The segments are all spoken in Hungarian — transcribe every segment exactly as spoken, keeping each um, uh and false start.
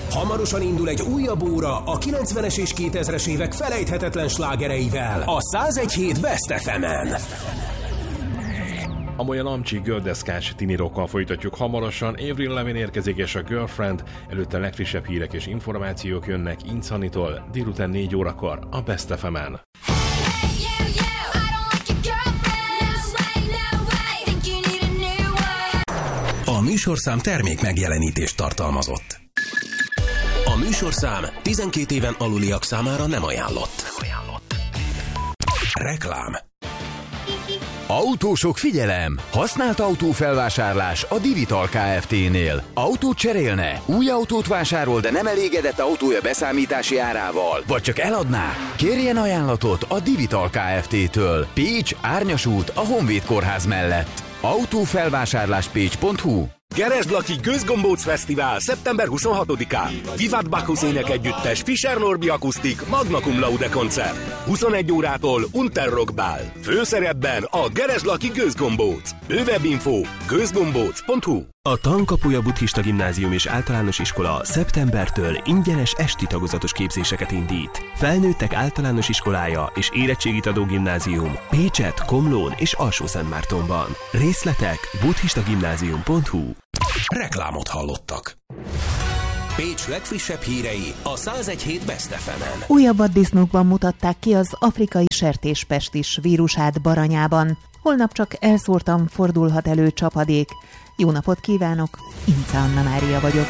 Hamarosan indul egy újabb óra a kilencvenes és kétezres évek felejthetetlen slágereivel a száz egy hét Best ef emen. Amolyan amcsi gördeszkás tinirokkal folytatjuk hamarosan. Avril Lavigne érkezik és a Girlfriend. Előtte a legfrissebb hírek és információk jönnek Incanitól délután négy órakor a Best ef emen. A műsorszám termék megjelenítést tartalmazott. A műsorszám tizenkét éven aluliak számára nem ajánlott. Reklám. Autósok, figyelem! Használt autófelvásárlás a Divital Kft-nél. Autót cserélne? Új autót vásárol, de nem elégedett autója beszámítási árával? Vagy csak eladná? Kérjen ajánlatot a Divital Kft-től. Pécs, Árnyas út, a Honvéd kórház mellett. autófelvásárlás pécs pont hu. Keresd-Laki Gőzgombóc Fesztivál szeptember huszonhatodikán. Vivat Bacchus ének együttes, Fischer Norbi akusztik, Magna Cum Laude koncert. huszonegy órától Unterrock Bál. Főszerepben a Keresd-Laki Gőzgombóc. Bővebb info gőzgombóc pont hu. A Tankapuja Buddhista Gimnázium és Általános Iskola szeptembertől ingyenes esti tagozatos képzéseket indít. Felnőttek általános iskolája és érettségit adó gimnázium Pécset, Komlón és Alsó-Szentmártonban. Részletek buddhistagimnázium pont hu. Reklámot hallottak. Pécs legfrissebb hírei a száz egy hét Best ef emen. Újabb vaddisznókban mutatták ki az afrikai sertéspestis vírusát Baranyában. Holnap csak elszórtan fordulhat elő csapadék. Jó napot kívánok, Ince Anna Mária vagyok.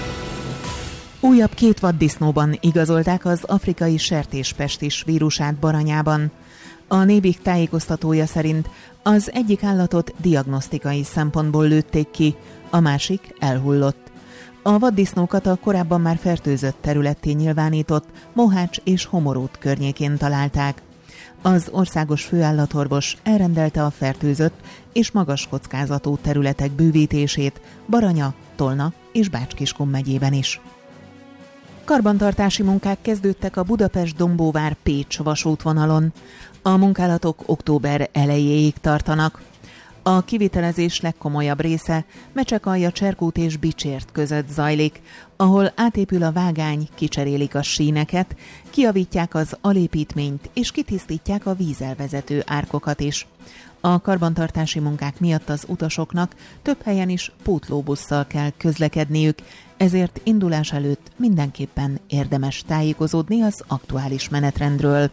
Újabb két vaddisznóban igazolták az afrikai sertéspestis vírusát Baranyában. A Nébik tájékoztatója szerint az egyik állatot diagnosztikai szempontból lőtték ki, a másik elhullott. A vaddisznókat a korábban már fertőzött területté nyilvánított Mohács és Homoród környékén találták. Az országos főállatorvos elrendelte a fertőzött és magas kockázatú területek bővítését Baranya, Tolna és Bács-Kiskun megyében is. Karbantartási munkák kezdődtek a Budapest-Dombóvár-Pécs vasútvonalon. A munkálatok október elejéig tartanak. A kivitelezés legkomolyabb része Mecsekalja, Cserkút és Bicsért között zajlik, ahol átépül a vágány, kicserélik a síneket, kijavítják az alépítményt és kitisztítják a vízelvezető árkokat is. A karbantartási munkák miatt az utasoknak több helyen is pótlóbusszal kell közlekedniük, ezért indulás előtt mindenképpen érdemes tájékozódni az aktuális menetrendről.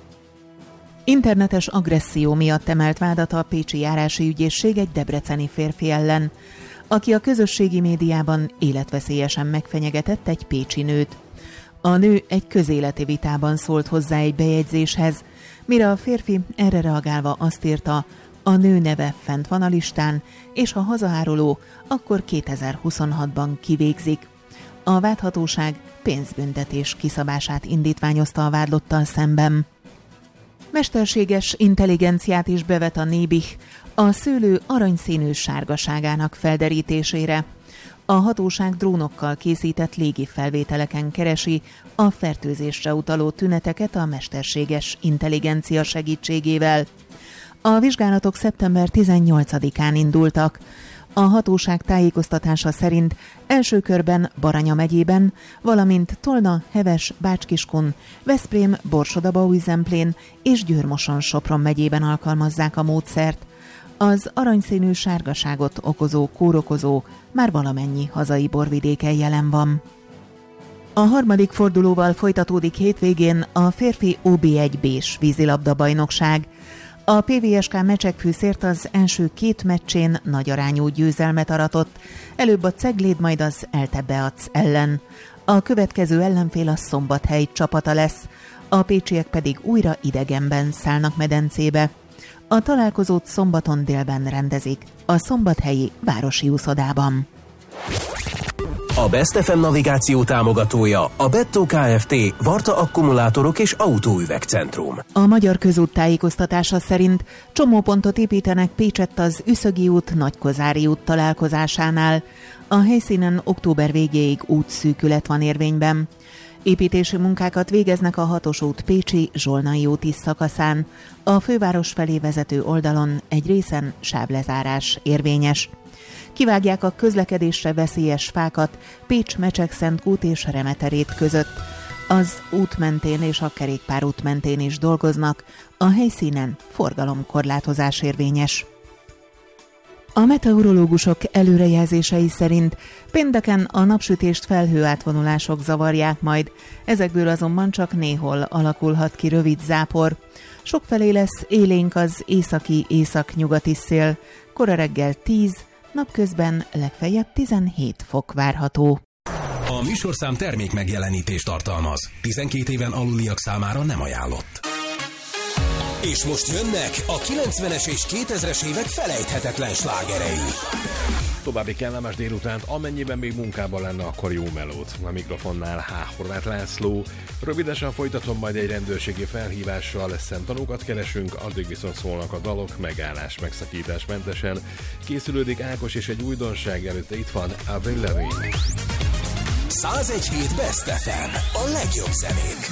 Internetes agresszió miatt emelt vádat a pécsi járási ügyészség egy debreceni férfi ellen, aki a közösségi médiában életveszélyesen megfenyegetett egy pécsi nőt. A nő egy közéleti vitában szólt hozzá egy bejegyzéshez, mire a férfi erre reagálva azt írta, a nő neve fent van a listán, és ha hazaáruló, akkor kétezer-huszonhatban kivégzik. A vádhatóság pénzbüntetés kiszabását indítványozta a vádlottal szemben. Mesterséges intelligenciát is bevet a Nébih a szőlő aranyszínű sárgaságának felderítésére. A hatóság drónokkal készített légi felvételeken keresi a fertőzésre utaló tüneteket a mesterséges intelligencia segítségével. A vizsgálatok szeptember tizennyolcadikán indultak. A hatóság tájékoztatása szerint első körben Baranya megyében, valamint Tolna, Heves, Bács-Kiskun, Veszprém, Borsod-Abaúj-Zemplén és Győr-Moson-Sopron megyében alkalmazzák a módszert. Az aranyszínű sárgaságot okozó kórokozó már valamennyi hazai borvidéken jelen van. A harmadik fordulóval folytatódik hétvégén a férfi o bé egy bé-s vízilabda bajnokság. A pé vé es ká Mecsekfűszért az első két meccsén nagy arányú győzelmet aratott, előbb a Cegléd, majd az Elte Beac ellen. A következő ellenfél a Szombathely csapata lesz, a pécsiek pedig újra idegenben szállnak medencébe. A találkozót szombaton délben rendezik, a szombathelyi városi úszodában. A Best ef em navigáció támogatója a Bettó Kft. Varta akkumulátorok és autóüvegcentrum. A Magyar Közút tájékoztatása szerint csomópontot építenek Pécsett az Üszögi út Nagykozári út találkozásánál. A helyszínen október végéig útszűkület van érvényben. Építési munkákat végeznek a hatos út Pécsi Zsolnai úti szakaszán. A főváros felé vezető oldalon egy részen sávlezárás érvényes. Kivágják a közlekedésre veszélyes fákat Pécs-Mecsekszentkút és Remeterét között. Az út mentén és a kerékpárút mentén is dolgoznak, a helyszínen forgalomkorlátozás érvényes. A meteorológusok előrejelzései szerint pénteken a napsütést felhőátvonulások zavarják majd, ezekből azonban csak néhol alakulhat ki rövid zápor. Sokfelé lesz élénk az északi északnyugati szél, kora reggel tíz, napközben legfeljebb tizenhét fok várható. A műsorszám termék megjelenítést tartalmaz. tizenkét éven aluliak számára nem ajánlott. És most jönnek a kilencvenes és kétezres évek felejthetetlen slágerei. További kellemes délutánt, amennyiben még munkában lenne, akkor jó melót. A mikrofonnál H. Horváth László. Rövidesen folytatom majd egy rendőrségi felhívással, szemtanúkat keresünk, addig viszont szólnak a dalok, megállás, megszakítás mentesen. Készülődik Ákos és egy újdonság előtte itt van Avril Lavigne. száz egy hét Best ef em, a legjobb zenék.